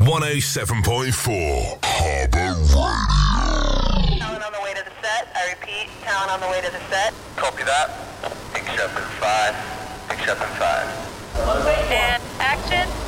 107.4 Harbour Radio. Talent on the way to the set. I repeat, talent on the way to the set. Copy that. Except in 5. Except in 5. And action.